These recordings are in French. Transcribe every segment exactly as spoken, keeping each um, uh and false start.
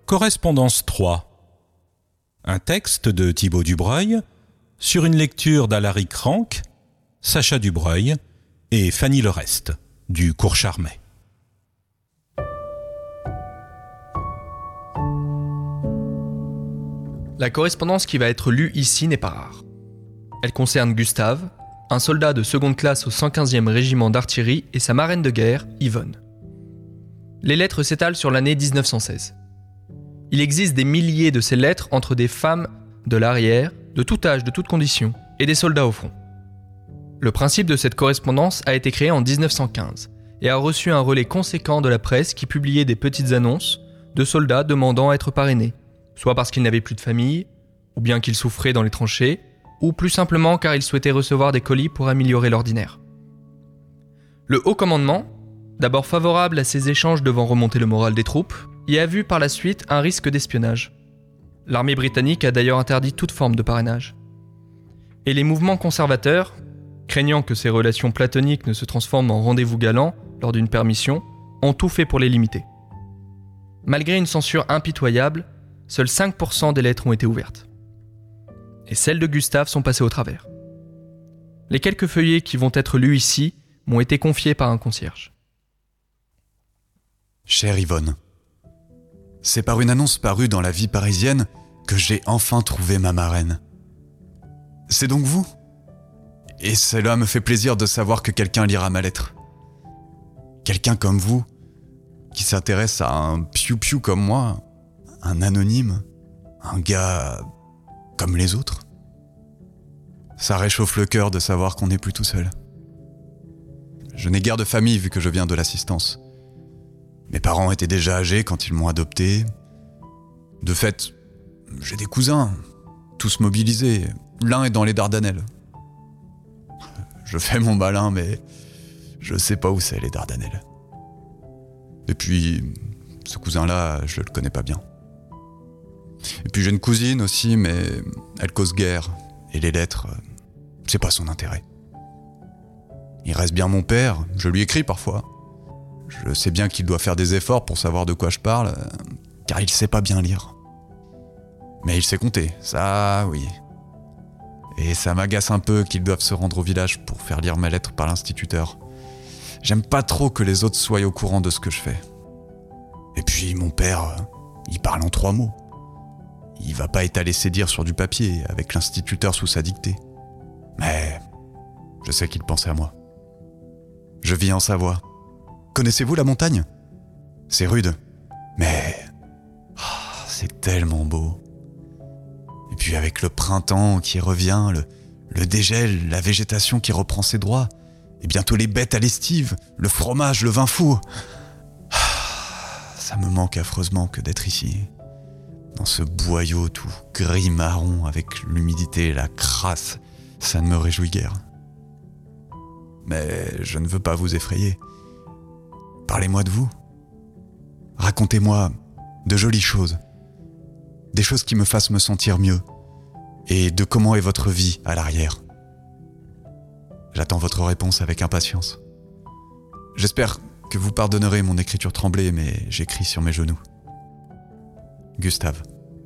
Correspondance trois. Un texte de Thibaut Dubreuil sur une lecture d'Alaric Ranck, Sacha Dubreuil et Fanny Lerest du Cours Charmet. La correspondance qui va être lue ici n'est pas rare. Elle concerne Gustave, un soldat de seconde classe au cent quinzième régiment d'artillerie et sa marraine de guerre, Yvonne. Les lettres s'étalent sur l'année dix-neuf cent seize. Il existe des milliers de ces lettres entre des femmes de l'arrière, de tout âge, de toutes conditions, et des soldats au front. Le principe de cette correspondance a été créé en dix-neuf cent quinze et a reçu un relais conséquent de la presse qui publiait des petites annonces de soldats demandant à être parrainés, soit parce qu'ils n'avaient plus de famille, ou bien qu'ils souffraient dans les tranchées, ou plus simplement car ils souhaitaient recevoir des colis pour améliorer l'ordinaire. Le haut commandement, d'abord favorable à ces échanges devant remonter le moral des troupes, y a vu par la suite un risque d'espionnage. L'armée britannique a d'ailleurs interdit toute forme de parrainage. Et les mouvements conservateurs, craignant que ces relations platoniques ne se transforment en rendez-vous galants lors d'une permission, ont tout fait pour les limiter. Malgré une censure impitoyable, seuls cinq pour cent des lettres ont été ouvertes. Et celles de Gustave sont passées au travers. Les quelques feuillets qui vont être lus ici m'ont été confiés par un concierge. Chère Yvonne, c'est par une annonce parue dans la Vie parisienne que j'ai enfin trouvé ma marraine. C'est donc vous ? Et cela me fait plaisir de savoir que quelqu'un lira ma lettre. Quelqu'un comme vous, qui s'intéresse à un piou-piou comme moi, un anonyme, un gars comme les autres. Ça réchauffe le cœur de savoir qu'on n'est plus tout seul. Je n'ai guère de famille vu que je viens de l'assistance. Mes parents étaient déjà âgés quand ils m'ont adopté. De fait, j'ai des cousins, tous mobilisés. L'un est dans les Dardanelles. Je fais mon malin, mais je sais pas où c'est les Dardanelles. Et puis, ce cousin-là, je le connais pas bien. Et puis j'ai une cousine aussi, mais elle cause guerre. Et les lettres, c'est pas son intérêt. Il reste bien mon père, je lui écris parfois. Je sais bien qu'il doit faire des efforts pour savoir de quoi je parle, car il sait pas bien lire. Mais il sait compter, ça oui. Et ça m'agace un peu qu'ils doivent se rendre au village pour faire lire ma lettre par l'instituteur. J'aime pas trop que les autres soient au courant de ce que je fais. Et puis mon père, il parle en trois mots. Il va pas étaler ses dires sur du papier avec l'instituteur sous sa dictée. Mais je sais qu'il pensait à moi. Je vis en Savoie. Connaissez-vous la montagne ? C'est rude, mais oh, c'est tellement beau. Et puis avec le printemps qui revient, le, le dégel, la végétation qui reprend ses droits, et bientôt les bêtes à l'estive, le fromage, le vin fou. Ça me manque affreusement que d'être ici, dans ce boyau tout gris-marron avec l'humidité et la crasse. Ça ne me réjouit guère. Mais je ne veux pas vous effrayer. Parlez-moi de vous. Racontez-moi de jolies choses. Des choses qui me fassent me sentir mieux. Et de comment est votre vie à l'arrière. J'attends votre réponse avec impatience. J'espère que vous pardonnerez mon écriture tremblée, mais j'écris sur mes genoux. Gustave.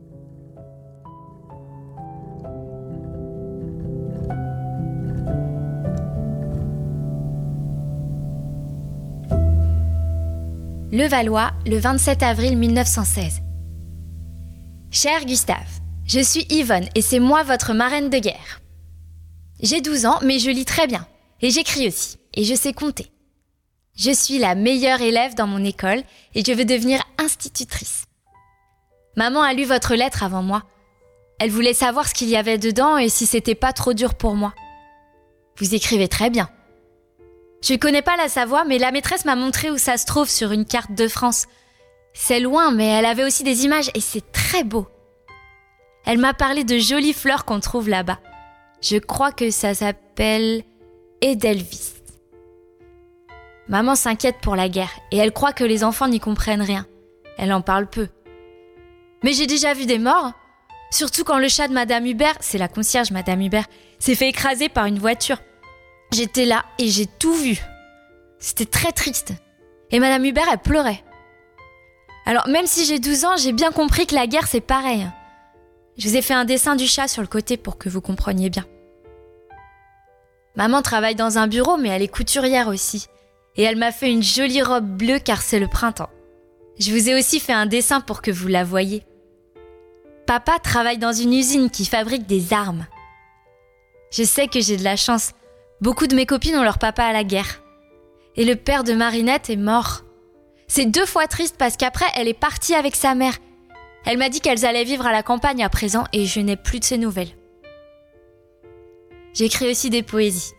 Levallois, le vingt-sept avril mille neuf cent seize. Cher Gustave, je suis Yvonne et c'est moi votre marraine de guerre. J'ai douze ans, mais je lis très bien. Et j'écris aussi. Et je sais compter. Je suis la meilleure élève dans mon école et je veux devenir institutrice. Maman a lu votre lettre avant moi. Elle voulait savoir ce qu'il y avait dedans et si c'était pas trop dur pour moi. Vous écrivez très bien. Je connais pas la Savoie, mais la maîtresse m'a montré où ça se trouve sur une carte de France. C'est loin, mais elle avait aussi des images et c'est très beau. Elle m'a parlé de jolies fleurs qu'on trouve là-bas. Je crois que ça s'appelle Edelweiss. Maman s'inquiète pour la guerre et elle croit que les enfants n'y comprennent rien. Elle en parle peu. Mais j'ai déjà vu des morts. Surtout quand le chat de Madame Hubert, c'est la concierge Madame Hubert, s'est fait écraser par une voiture. J'étais là et j'ai tout vu. C'était très triste. Et Madame Hubert, elle pleurait. Alors même si j'ai douze ans, j'ai bien compris que la guerre c'est pareil. Je vous ai fait un dessin du chat sur le côté pour que vous compreniez bien. Maman travaille dans un bureau, mais elle est couturière aussi. Et elle m'a fait une jolie robe bleue car c'est le printemps. Je vous ai aussi fait un dessin pour que vous la voyiez. Papa travaille dans une usine qui fabrique des armes. Je sais que j'ai de la chance. Beaucoup de mes copines ont leur papa à la guerre. Et le père de Marinette est mort. C'est deux fois triste parce qu'après, elle est partie avec sa mère. Elle m'a dit qu'elles allaient vivre à la campagne à présent et je n'ai plus de ses nouvelles. J'écris aussi des poésies.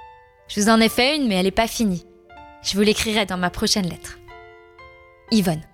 Je vous en ai fait une, mais elle n'est pas finie. Je vous l'écrirai dans ma prochaine lettre. Yvonne.